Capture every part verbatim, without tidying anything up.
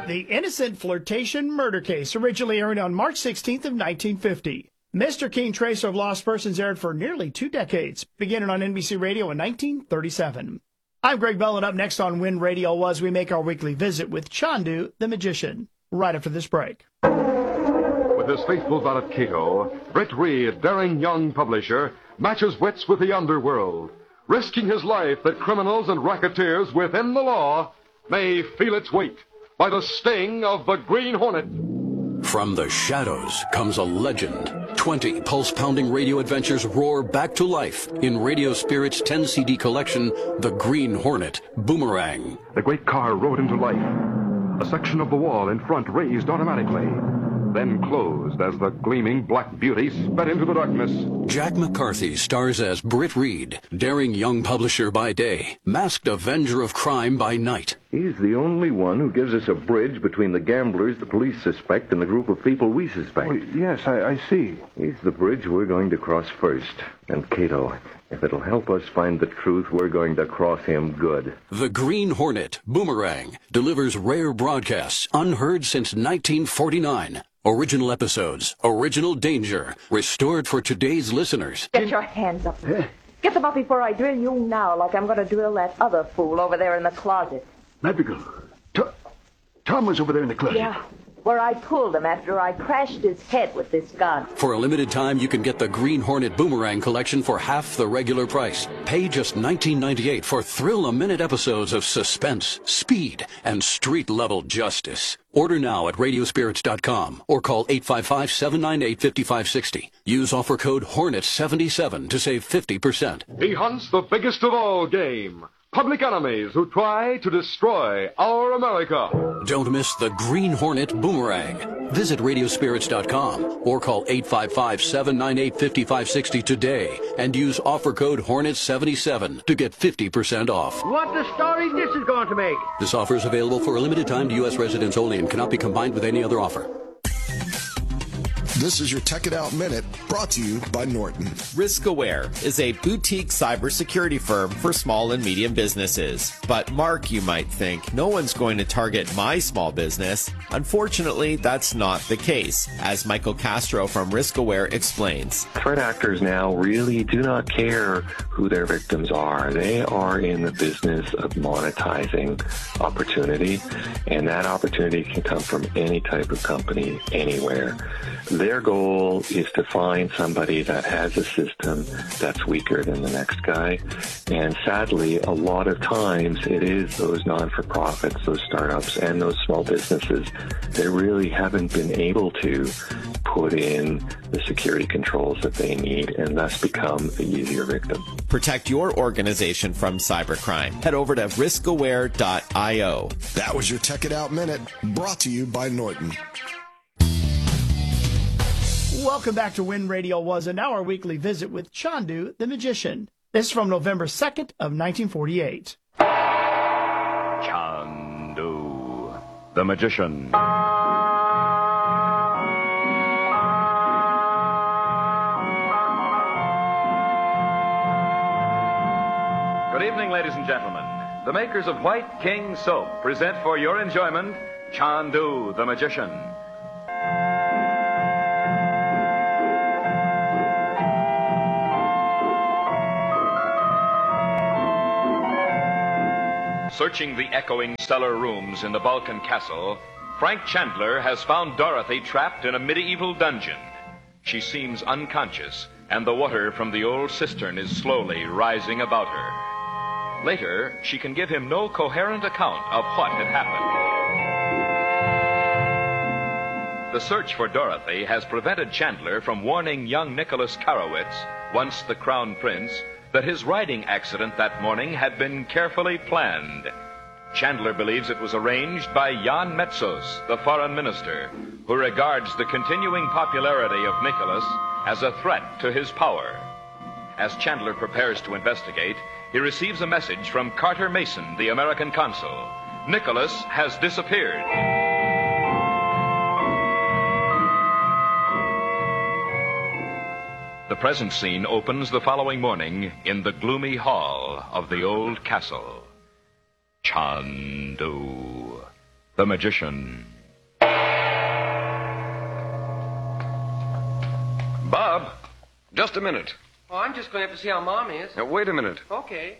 The Innocent Flirtation Murder Case, originally aired on March sixteenth of nineteen fifty. Mister Keen Tracer of Lost Persons aired for nearly two decades, beginning on N B C Radio in nineteen thirty-seven. I'm Greg Bell, and up next on When Radio Was, we make our weekly visit with Chandu, the magician, right after this break. With his faithful valet Cato, Britt Reed, daring young publisher, matches wits with the underworld, risking his life that criminals and racketeers within the law may feel its weight by the sting of the Green Hornet. From the shadows comes a legend. Twenty pulse-pounding radio adventures roar back to life in Radio Spirit's ten C D collection, The Green Hornet Boomerang. The great car rode into life. A section of the wall in front raised automatically, then closed as the gleaming black beauty sped into the darkness. Jack McCarthy stars as Britt Reed, daring young publisher by day, masked avenger of crime by night. He's the only one who gives us a bridge between the gamblers the police suspect and the group of people we suspect. Oh, yes, I, I see. He's the bridge we're going to cross first. And Cato, if it'll help us find the truth, we're going to cross him good. The Green Hornet Boomerang delivers rare broadcasts unheard since nineteen forty-nine. Original episodes, original danger, restored for today's listeners. Get your hands up. Get them up before I drill you now, like I'm going to drill that other fool over there in the closet. Madrigal, Tom, Tom was over there in the closet. Yeah, where I pulled him after I crashed his head with this gun. For a limited time, you can get the Green Hornet Boomerang collection for half the regular price. Pay just nineteen ninety-eight for thrill-a-minute episodes of suspense, speed, and street-level justice. Order now at radio spirits dot com or call eight five five, seven nine eight, five five six zero. Use offer code Hornet seventy-seven to save fifty percent. He hunts the biggest of all game. Public enemies who try to destroy our America. Don't miss the Green Hornet Boomerang. Visit radio spirits dot com or call eight five five, seven nine eight, five five six zero today and use offer code Hornet seventy-seven to get fifty percent off. What the story this is going to make? This offer is available for a limited time to U S residents only and cannot be combined with any other offer. This is your Tech It Out Minute, brought to you by Norton. RiskAware is a boutique cybersecurity firm for small and medium businesses. But Mark, you might think, no one's going to target my small business. Unfortunately, that's not the case, as Michael Castro from RiskAware explains. Threat actors now really do not care who their victims are. They are in the business of monetizing opportunity, and that opportunity can come from any type of company, anywhere. Their goal is to find somebody that has a system that's weaker than the next guy. And sadly, a lot of times it is those non-for-profits, those startups, and those small businesses that really haven't been able to put in the security controls that they need and thus become the easier victim. Protect your organization from cybercrime. Head over to risk aware dot io. That was your Tech It Out Minute, brought to you by Norton. Welcome back to When Radio Was, and now our weekly visit with Chandu, the magician. This is from November second of nineteen forty-eight. Chandu, the magician. Good evening, ladies and gentlemen. The makers of White King Soap present for your enjoyment Chandu, the magician. Searching the echoing cellar rooms in the Balkan Castle, Frank Chandler has found Dorothy trapped in a medieval dungeon. She seems unconscious, and the water from the old cistern is slowly rising about her. Later, she can give him no coherent account of what had happened. The search for Dorothy has prevented Chandler from warning young Nicholas Karowitz, once the Crown Prince, that his riding accident that morning had been carefully planned. Chandler believes it was arranged by Jan Metzos, the foreign minister, who regards the continuing popularity of Nicholas as a threat to his power. As Chandler prepares to investigate, he receives a message from Carter Mason, the American consul. Nicholas has disappeared. The present scene opens the following morning in the gloomy hall of the old castle. Chandu, the Magician. Bob, just a minute. Oh, I'm just going to have to see how Mom is. Now, wait a minute. Okay.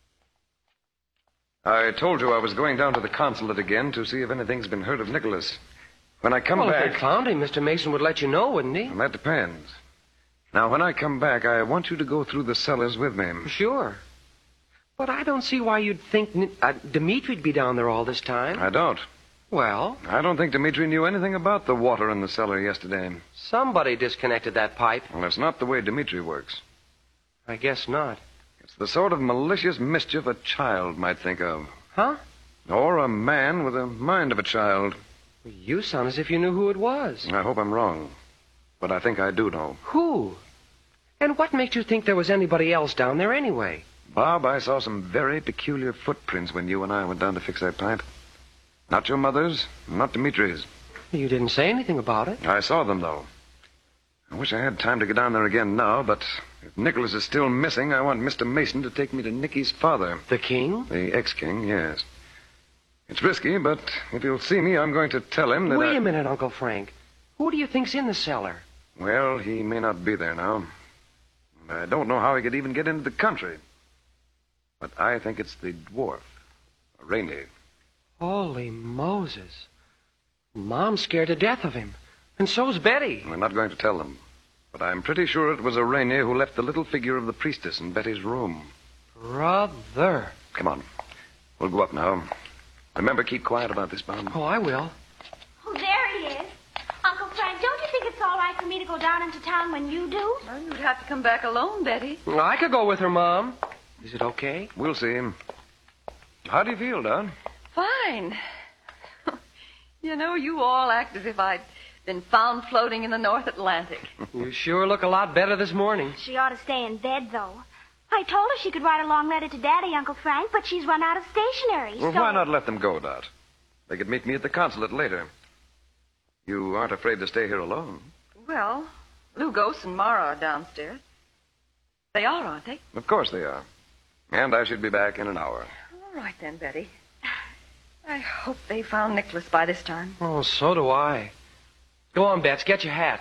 I told you I was going down to the consulate again to see if anything's been heard of Nicholas. When I come well, back... if they found him, Mister Mason would let you know, wouldn't he? Well, that depends. Now, when I come back, I want you to go through the cellars with me. Sure. But I don't see why you'd think uh, Dimitri'd be down there all this time. I don't. Well? I don't think Dimitri knew anything about the water in the cellar yesterday. Somebody disconnected that pipe. Well, that's not the way Dimitri works. I guess not. It's the sort of malicious mischief a child might think of. Huh? Or a man with the mind of a child. You sound as if you knew who it was. I hope I'm wrong. But I think I do know. Who? And what makes you think there was anybody else down there anyway? Bob, I saw some very peculiar footprints when you and I went down to fix that pipe. Not your mother's, not Dimitri's. You didn't say anything about it. I saw them, though. I wish I had time to get down there again now, but if Nicholas is still missing, I want Mister Mason to take me to Nicky's father. The king? The ex-king, yes. It's risky, but if he'll see me, I'm going to tell him that Wait I... a minute, Uncle Frank. Who do you think's in the cellar? Well, he may not be there now. I don't know how he could even get into the country. But I think it's the dwarf, Rainey. Holy Moses. Mom's scared to death of him. And so's Betty. We're not going to tell them. But I'm pretty sure it was a Rainey who left the little figure of the priestess in Betty's room. Brother. Come on. We'll go up now. Remember, keep quiet about this, Bob. Oh, I will. Oh, there he is. Uncle Frank, don't you think it's all right for me to go down into town when you do? Well, you'd have to come back alone, Betty. Well, I could go with her, Mom. Is it okay? We'll see. How do you feel, Don? Fine. You know, you all act as if I'd been found floating in the North Atlantic. You sure look a lot better this morning. She ought to stay in bed, though. I told her she could write a long letter to Daddy, Uncle Frank, but she's run out of stationery, Well, so... why not let them go, Dot? They could meet me at the consulate later. You aren't afraid to stay here alone? Well, Lugos and Mara are downstairs. They are, aren't they? Of course they are. And I should be back in an hour. All right then, Betty. I hope they found Nicholas by this time. Oh, so do I. Go on, Bets. Get your hat.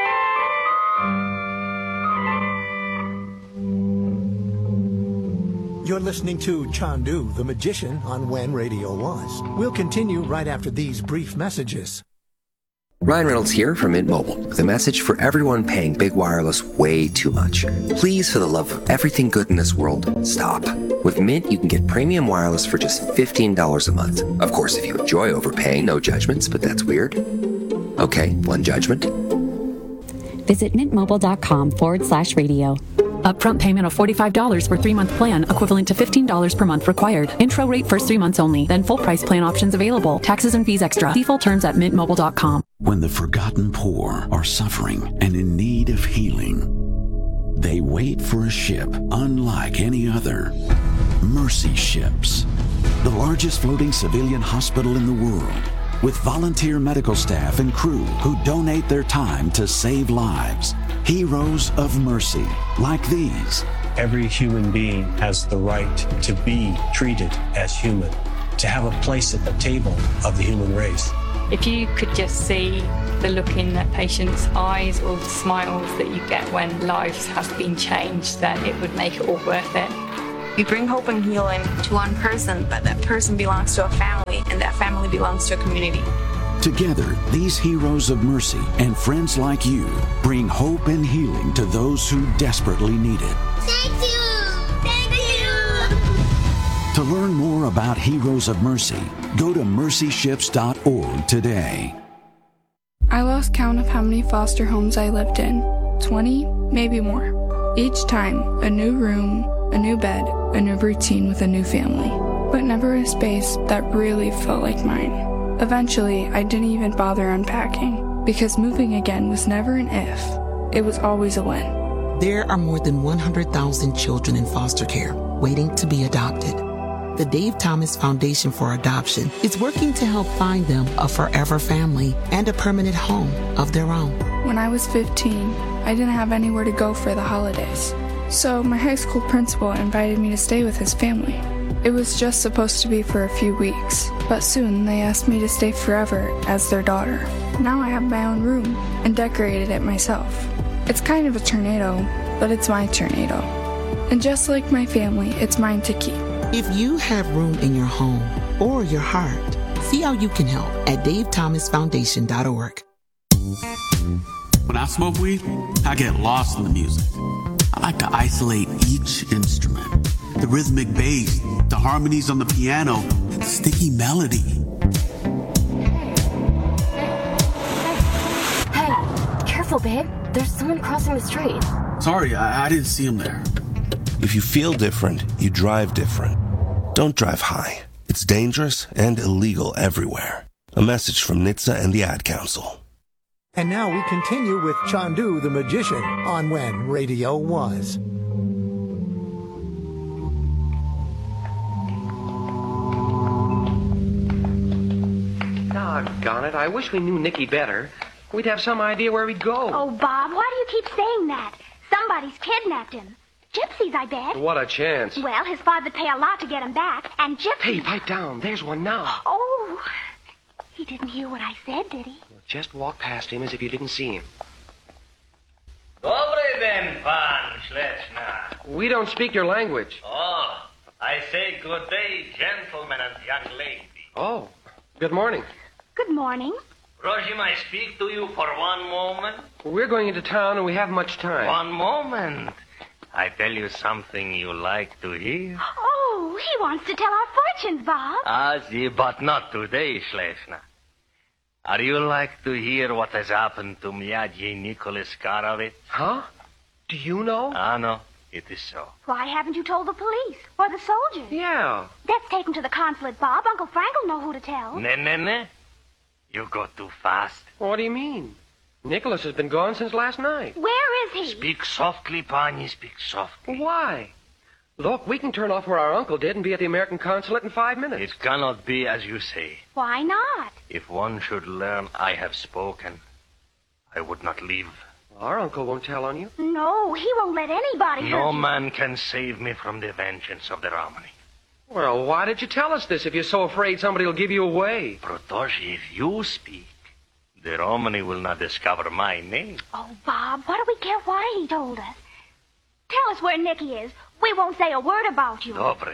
You're listening to Chandu, the Magician, on When Radio Was. We'll continue right after these brief messages. Ryan Reynolds here from Mint Mobile with a message for everyone paying big wireless way too much. Please, for the love of everything good in this world, stop. With Mint, you can get premium wireless for just fifteen dollars a month. Of course, if you enjoy overpaying, no judgments, but that's weird. Okay, one judgment. Visit mintmobile.com forward slash radio. Upfront payment of forty-five dollars for three-month plan, equivalent to fifteen dollars per month required. Intro rate first three months only, then full price plan options available. Taxes and fees extra. See full terms at mint mobile dot com. When the forgotten poor are suffering and in need of healing, they wait for a ship unlike any other. Mercy Ships, the largest floating civilian hospital in the world, with volunteer medical staff and crew who donate their time to save lives. Heroes of mercy, like these. Every human being has the right to be treated as human, to have a place at the table of the human race. If you could just see the look in that patient's eyes or the smiles that you get when lives have been changed, then it would make it all worth it. You bring hope and healing to one person, but that person belongs to a family, and that family belongs to a community. Together, these heroes of mercy and friends like you bring hope and healing to those who desperately need it. Thank you! Thank you! To learn more about Heroes of Mercy, go to mercy ships dot org today. I lost count of how many foster homes I lived in. twenty, maybe more. Each time, a new room, a new bed, a new routine with a new family. But never a space that really felt like mine. Eventually, I didn't even bother unpacking, because moving again was never an if. It was always a when. There are more than one hundred thousand children in foster care waiting to be adopted. The Dave Thomas Foundation for Adoption is working to help find them a forever family and a permanent home of their own. When I was fifteen, I didn't have anywhere to go for the holidays. So my high school principal invited me to stay with his family. It was just supposed to be for a few weeks, but soon they asked me to stay forever as their daughter. Now I have my own room and decorated it myself. It's kind of a tornado, but it's my tornado. And just like my family, it's mine to keep. If you have room in your home or your heart, see how you can help at dave thomas foundation dot org. When I smoke weed, I get lost in the music. I like to isolate each instrument. The rhythmic bass, the harmonies on the piano, the sticky melody. Hey, careful, babe. There's someone crossing the street. Sorry, I, I didn't see him there. If you feel different, you drive different. Don't drive high. It's dangerous and illegal everywhere. A message from N H T S A and the Ad Council. And now we continue with Chandu the Magician on When Radio Was. Doggone it, I wish we knew Nicky better. We'd have some idea where he'd go. Oh, Bob, why do you keep saying that? Somebody's kidnapped him. Gypsies, I bet. What a chance. Well, his father'd pay a lot to get him back, and gypsies... Hey, pipe down. There's one now. Oh, he didn't hear what I said, did he? Just walk past him as if you didn't see him. Dobre den, pan Schlechner. We don't speak your language. Oh, I say good day, gentlemen and young lady. Oh, good morning. Good morning. Rosim, I speak to you for one moment. We're going into town and we haven't much time. One moment. I tell you something you like to hear. Oh, he wants to tell our fortunes, Bob. Ah, see, but not today, Schlechner. Are you like to hear what has happened to Myaji Nicholas Karovitz? Huh? Do you know? Ah, no, it is so. Why haven't you told the police or the soldiers? Yeah. Let's take him to the consulate, Bob. Uncle Frank will know who to tell. Ne, ne, ne. You go too fast. What do you mean? Nicholas has been gone since last night. Where is he? Speak softly, Pani, speak softly. Why? Look, we can turn off where our uncle did and be at the American consulate in five minutes. It cannot be as you say. Why not? If one should learn I have spoken, I would not leave. Our uncle won't tell on you. No, he won't let anybody hurt No you. man can save me from the vengeance of the Romney. Well, why did you tell us this if you're so afraid somebody will give you away? Protoji, if you speak, the Romney will not discover my name. Oh, Bob, what do we care why he told us? Tell us where Nicky is. We won't say a word about you. Dobre.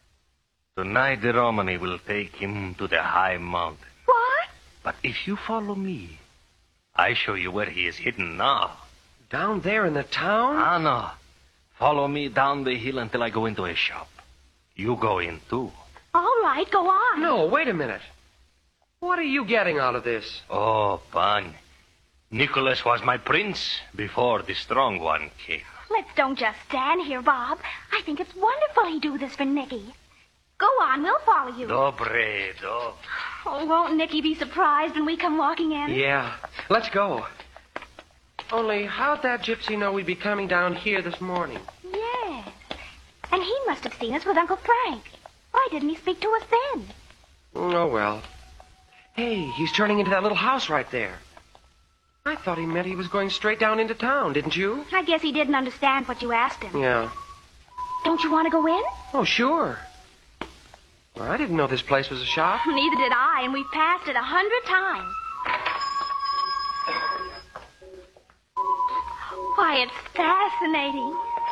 Tonight the Romney will take him to the high mountain. What? But if you follow me, I show you where he is hidden now. Down there in the town? Ah, no. Follow me down the hill until I go into a shop. You go in, too. All right, go on. No, wait a minute. What are you getting out of this? Oh, Pan. Nicholas was my prince before the strong one came. Let's don't just stand here, Bob. I think it's wonderful he do this for Nicky. Go on, we'll follow you. Dobre, dobre. Oh, won't Nicky be surprised when we come walking in? Yeah, let's go. Only, how'd that gypsy know we'd be coming down here this morning? Yes. And he must have seen us with Uncle Frank. Why didn't he speak to us then? Oh, well. Hey, he's turning into that little house right there. I thought he meant he was going straight down into town, didn't you? I guess he didn't understand what you asked him. Yeah. Don't you want to go in? Oh, sure. Well, I didn't know this place was a shop. Neither did I, and we've passed it a hundred times. Why, it's fascinating.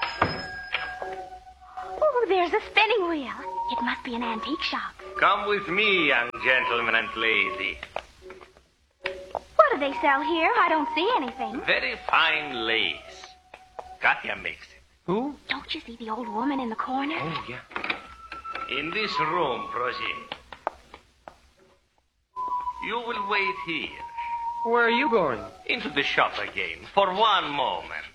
Oh, there's a spinning wheel. It must be an antique shop. Come with me, young gentleman and lady. What do they sell here? I don't see anything. Very fine lace. Katya makes it. Who? Don't you see the old woman in the corner? Oh, yeah. In this room, Prosim. You will wait here. Where are you going? Into the shop again, for one moment.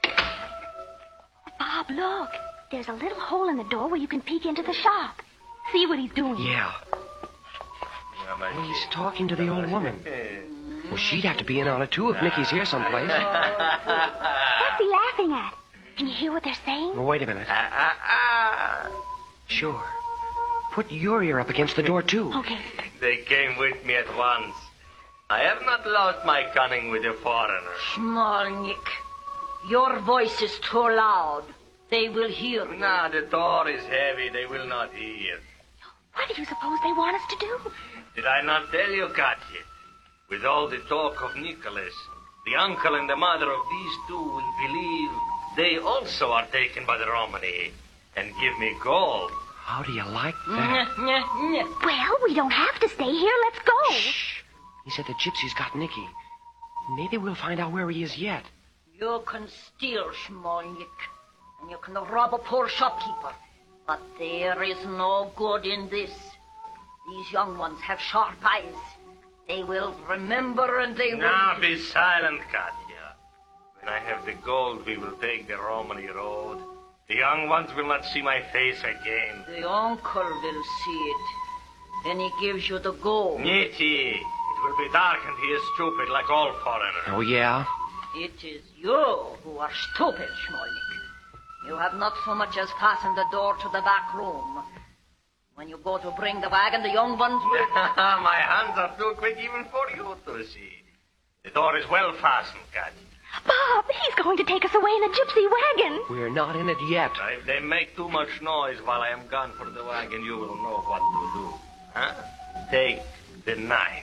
Bob, look. There's a little hole in the door where you can peek into the shop. See what he's doing. Yeah. Oh, he's talking to the old woman. Well, she'd have to be in on it, too, if Nicky's here someplace. What's he laughing at? Can you hear what they're saying? Well, wait a minute. Sure. Put your ear up against the door, too. Okay. They came with me at once. I have not lost my cunning with a foreigner. Small Nick, your voice is too loud. They will hear. Nah, the door is heavy. They will not hear. What do you suppose they want us to do? Did I not tell you, Katya? With all the talk of Nicholas, the uncle and the mother of these two will believe they also are taken by the Romany and give me gold. How do you like that? Well, we don't have to stay here. Let's go. Shh. He said the gypsy's got Nicky. Maybe we'll find out where he is yet. You can steal, Smolnik, and you can rob a poor shopkeeper. But there is no good in this. These young ones have sharp eyes. They will remember and they will... Now be silent, Katya. When I have the gold, we will take the Romany road. The young ones will not see my face again. The uncle will see it. Then he gives you the gold. Niti, it will be dark and he is stupid like all foreigners. Oh, yeah? It is you who are stupid, Smolnik. You have not so much as fastened the door to the back room. When you go to bring the wagon, the young ones will... My hands are too quick even for you to see. The door is well fastened, Katya. Bob, he's going to take us away in a gypsy wagon. We're not in it yet. If they make too much noise while I am gone for the wagon, you will know what to do. Huh? Take the knife.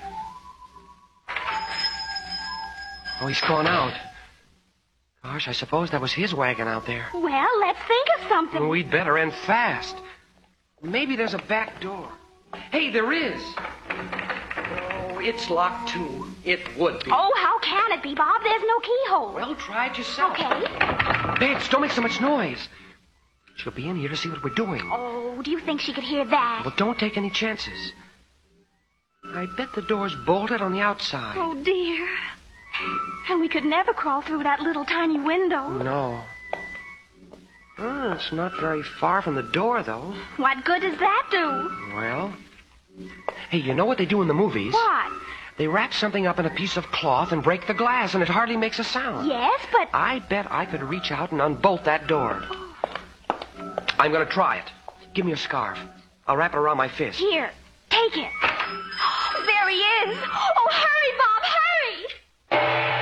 Oh, he's gone out. Gosh, I suppose that was his wagon out there. Well, let's think of something. Well, we'd better end fast. Maybe there's a back door. Hey, there is. Oh, it's locked, too. It would be. Oh, how can it be, Bob? There's no keyhole. Well, try it yourself. Okay. Babes, don't make so much noise. She'll be in here to see what we're doing. Oh, do you think she could hear that? Well, don't take any chances. I bet the door's bolted on the outside. Oh, dear. And we could never crawl through that little tiny window. No. Oh, it's not very far from the door, though. What good does that do? Well, hey, you know what they do in the movies? What? They wrap something up in a piece of cloth and break the glass, and it hardly makes a sound. Yes, but... I bet I could reach out and unbolt that door. I'm going to try it. Give me a scarf. I'll wrap it around my fist. Here, take it.